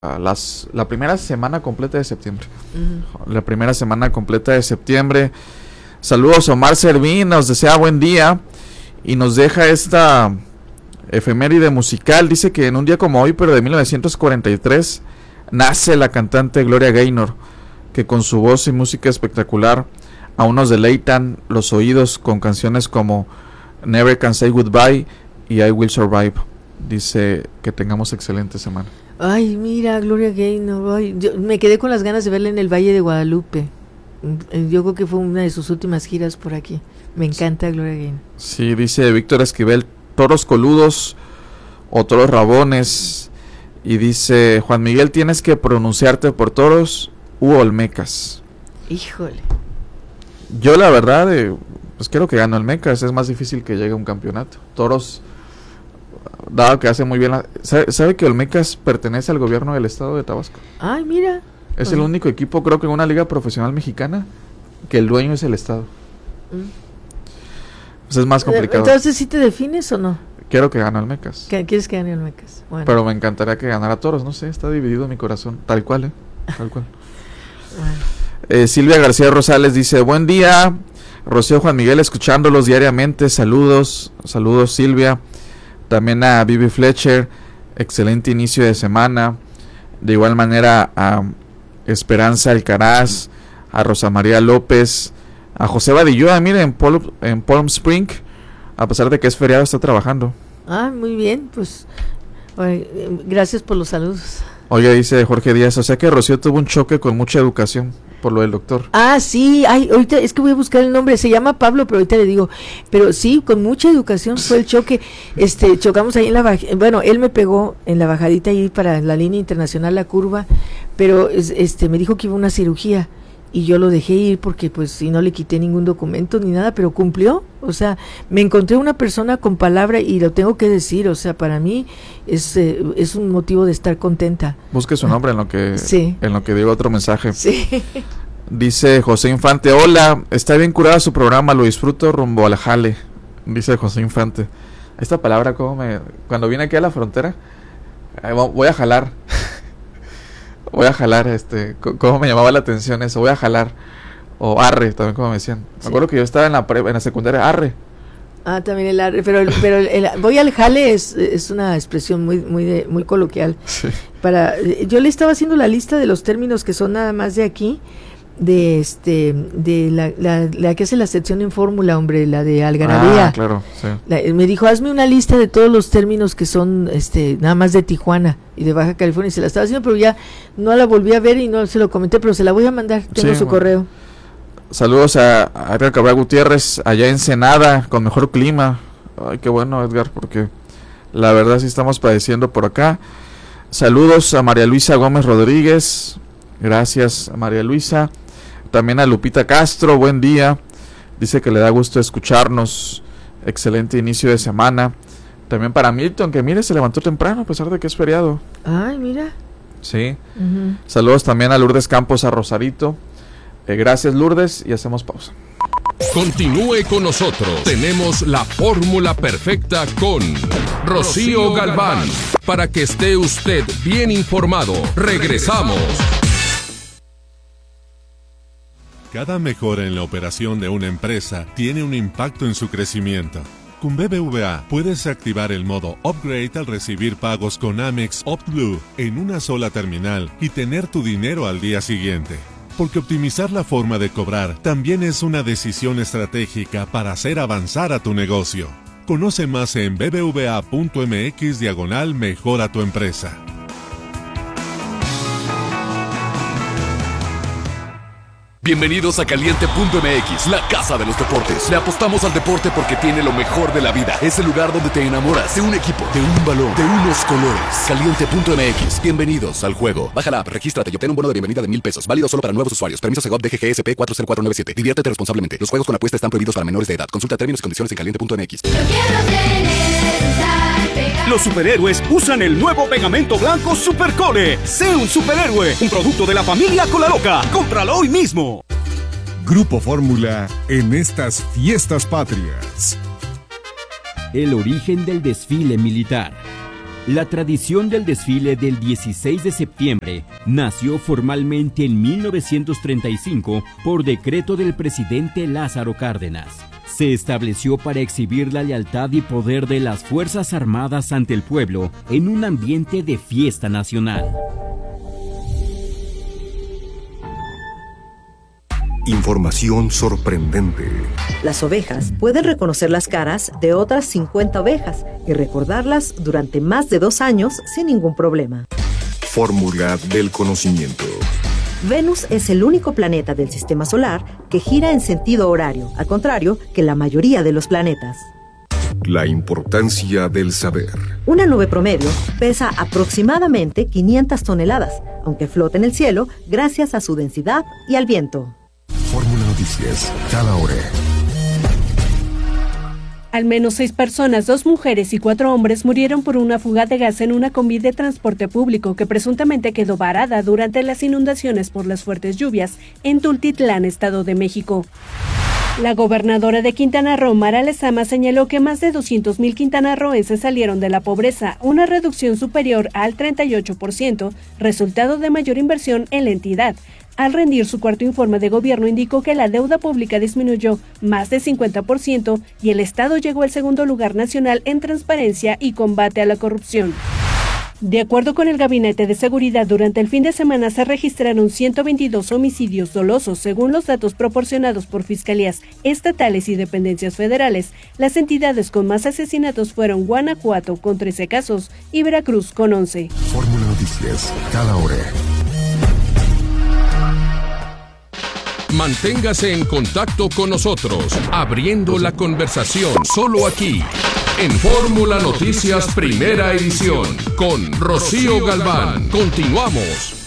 la primera semana completa de septiembre. La primera semana completa de septiembre. Saludos, Omar Servín nos desea buen día y nos deja esta efeméride musical. Dice que en un día como hoy, pero de 1943, nace la cantante Gloria Gaynor, que con su voz y música espectacular aún nos deleitan los oídos con canciones como Never Can Say Goodbye y I Will Survive. Dice que tengamos excelente semana. Ay, mira, Gloria Gaynor. Ay, yo me quedé con las ganas de verla en el Valle de Guadalupe. Yo creo que fue una de sus últimas giras por aquí. Me encanta Gloria Gaynor. Sí, dice Víctor Esquivel, toros coludos o toros rabones. Y dice Juan Miguel, tienes que pronunciarte por toros u olmecas. Híjole. Yo la verdad, pues quiero que gane Olmecas. Es más difícil que llegue a un campeonato. Toros, dado que hace muy bien ¿Sabe que Olmecas pertenece al gobierno del estado de Tabasco? Ay, mira. Es el único equipo, creo que en una liga profesional mexicana, que el dueño es el estado. Pues es más complicado. Entonces, ¿sí te defines o no? Quiero que gane Olmecas. ¿Quieres que gane Olmecas? Bueno. Pero me encantaría que ganara Toros, no sé, está dividido mi corazón, tal cual, tal cual. Bueno. Silvia García Rosales dice, buen día, Rocío, Juan Miguel, escuchándolos diariamente, saludos Silvia. También a Vivi Fletcher, excelente inicio de semana. De igual manera a Esperanza Alcaraz, a Rosa María López, a José Badilloa, mire, en Palm Spring, a pesar de que es feriado, está trabajando. Ah, muy bien, pues gracias por los saludos. Oye, dice Jorge Díaz, o sea que Rocío tuvo un choque con mucha educación por lo del doctor. Ah, sí, ay, ahorita es que voy a buscar el nombre, se llama Pablo, pero ahorita le digo, pero sí, con mucha educación fue el choque. Chocamos ahí en bueno, él me pegó en la bajadita ahí para la línea internacional, la curva, pero me dijo que iba a una cirugía y yo lo dejé ir porque pues si no le quité ningún documento ni nada, pero cumplió. O sea, me encontré una persona con palabra y lo tengo que decir, o sea, para mí es un motivo de estar contenta. Busque su nombre en lo que sí. En lo que digo otro mensaje. Sí. Dice José Infante, hola, está bien curada su programa, lo disfruto rumbo al jale. Dice José Infante. Esta palabra cuando vine aquí a la frontera, voy a jalar. Voy a jalar, cómo me llamaba la atención eso, voy a jalar, o arre, también como me decían. Me acuerdo que yo estaba en la secundaria, arre. Ah, también el arre, pero el voy al jale es una expresión muy coloquial. Sí. Yo le estaba haciendo la lista de los términos que son nada más de aquí, de la que hace la sección en fórmula, hombre, la de algarabía. Ah, claro, sí. Me dijo, hazme una lista de todos los términos que son nada más de Tijuana y de Baja California, y se la estaba haciendo, pero ya no la volví a ver y no se lo comenté, pero se la voy a mandar, tengo su correo. Saludos a Edgar Cabral Gutiérrez, allá en Ensenada, con mejor clima. Ay, qué bueno, Edgar, porque la verdad sí estamos padeciendo por acá. Saludos a María Luisa Gómez Rodríguez, gracias a María Luisa. También a Lupita Castro, buen día. Dice que le da gusto escucharnos. Excelente inicio de semana. También para Milton, que mire, se levantó temprano a pesar de que es feriado. Ay, mira. Sí. Saludos también a Lourdes Campos, a Rosarito. Gracias, Lourdes, y hacemos pausa. Continúe con nosotros. Tenemos la fórmula perfecta con Rocío Galván. Para que esté usted bien informado. Regresamos. Cada mejora en la operación de una empresa tiene un impacto en su crecimiento. Con BBVA puedes activar el modo Upgrade al recibir pagos con Amex OptBlue en una sola terminal y tener tu dinero al día siguiente. Porque optimizar la forma de cobrar también es una decisión estratégica para hacer avanzar a tu negocio. Conoce más en bbva.mx/mejora tu empresa. Bienvenidos a Caliente.mx, la casa de los deportes. Le apostamos al deporte porque tiene lo mejor de la vida. Es el lugar donde te enamoras de un equipo, de un balón, de unos colores. Caliente.mx, bienvenidos al juego. Baja la app, regístrate y obtén un bono de bienvenida de $1,000. Válido solo para nuevos usuarios. Permiso Segov DGGSP 40497. Diviértete responsablemente. Los juegos con apuesta están prohibidos para menores de edad. Consulta términos y condiciones en Caliente.mx. Los superhéroes usan el nuevo pegamento blanco Supercole. Sé un superhéroe, un producto de la familia Colaloca. Cómpralo hoy mismo. Grupo Fórmula en estas fiestas patrias. El origen del desfile militar. La tradición del desfile del 16 de septiembre nació formalmente en 1935 por decreto del presidente Lázaro Cárdenas. Se estableció para exhibir la lealtad y poder de las Fuerzas Armadas ante el pueblo en un ambiente de fiesta nacional. Información sorprendente. Las ovejas pueden reconocer las caras de otras 50 ovejas y recordarlas durante más de 2 años sin ningún problema. Fórmula del conocimiento. Venus es el único planeta del sistema solar que gira en sentido horario, al contrario que la mayoría de los planetas. La importancia del saber. Una nube promedio pesa aproximadamente 500 toneladas, aunque flota en el cielo gracias a su densidad y al viento. Fórmula Noticias, cada hora. Al menos 6 personas, 2 mujeres y 4 hombres murieron por una fuga de gas en una combi de transporte público que presuntamente quedó varada durante las inundaciones por las fuertes lluvias en Tultitlán, Estado de México. La gobernadora de Quintana Roo, Mara Lezama, señaló que más de 200,000 quintanarroenses salieron de la pobreza, una reducción superior al 38%, resultado de mayor inversión en la entidad. Al rendir su cuarto informe de gobierno, indicó que la deuda pública disminuyó más de 50% y el Estado llegó al segundo lugar nacional en transparencia y combate a la corrupción. De acuerdo con el Gabinete de Seguridad, durante el fin de semana se registraron 122 homicidios dolosos, según los datos proporcionados por fiscalías estatales y dependencias federales. Las entidades con más asesinatos fueron Guanajuato, con 13 casos, y Veracruz, con 11. Fórmula Noticias, cada hora. Manténgase en contacto con nosotros, abriendo la conversación, solo aquí, en Fórmula Noticias Primera Edición, con Rocío Galván. Continuamos.